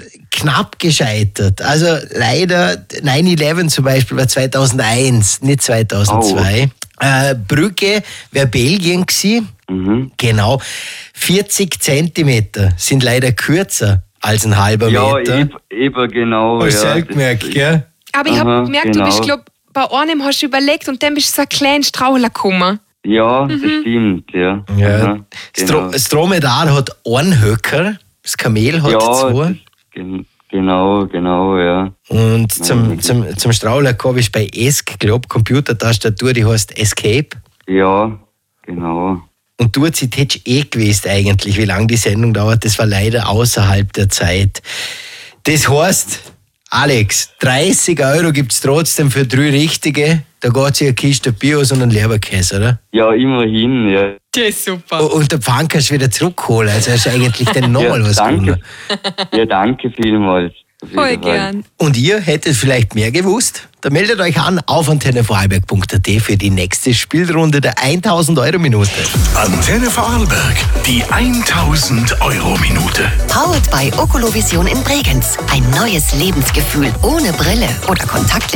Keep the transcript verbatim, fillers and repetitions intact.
knapp gescheitert. Also leider neun elf zum Beispiel war zweitausendeins, nicht zweitausendzwei. Oh. Äh, Brügge wäre Belgien gewesen. Mhm. Genau. vierzig Zentimeter sind leider kürzer als ein halber ja, Meter. Ja, eben genau. Hast du ja, ja gemerkt, gell? Aber ich habe gemerkt, genau. du bist, glaub, bei einem hast du überlegt und dann bist du so ein kleiner Strauchler gekommen. Ja, Mhm. das stimmt, ja. ja. Aha, das, genau. das Dromedar hat einen Höcker, das Kamel hat ja, zwei. Das, gen- genau, genau, ja. Und zum, zum, zum Strauchler habe ich bei E S C, glaube Computertastatur, die heißt Escape. Ja, genau. Und du, sie hättest eh gewusst eigentlich, wie lange die Sendung dauert. Das war leider außerhalb der Zeit. Das heißt, Alex, dreißig Euro gibt es trotzdem für drei Richtige. Da geht sich eine Kiste Bios und ein Leberkäse, oder? Ja, immerhin, ja. Das ist super. Und der Pfand kannst du wieder zurückholen. Also hast du eigentlich dann nochmal ja, was danke. gewonnen. Ja, danke vielmals. Voll gern. Und ihr hättet vielleicht mehr gewusst? Dann meldet euch an auf antenne vorarlberg punkt a t für die nächste Spielrunde der tausend Euro Minute. Antenne Vorarlberg, die tausend Euro Minute. Powered by Oculovision in Bregenz. Ein neues Lebensgefühl ohne Brille oder Kontaktlinsen.